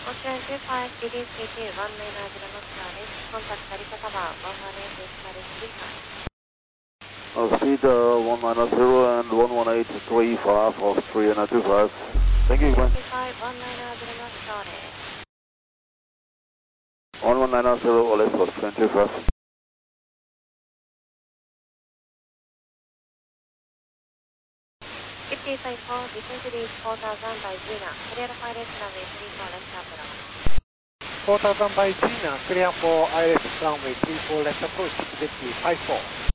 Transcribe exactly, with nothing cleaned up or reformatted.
Ocean two five D D C T one nine zero Charlie, contact Narita Tower one one eight is Charlie three five. Uh, speed uh, one nine zero and one one eight three five of three and two five. Thank you, Glenn. one nine zero Charlie. one one nine zero or less was twenty five. fifty-five four, descent is four thousand by Gina, clear for I L S runway three four left approach. four thousand by Gina, clear for I L S runway three four left approach, J T five four.